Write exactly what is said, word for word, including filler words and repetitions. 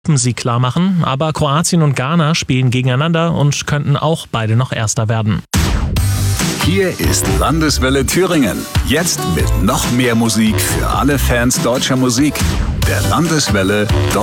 Sie klar machen, aber Kroatien und Ghana spielen gegeneinander und könnten auch beide noch Erster werden. Hier ist Landeswelle Thüringen. Jetzt mit noch mehr Musik für alle Fans deutscher Musik. Der Landeswelle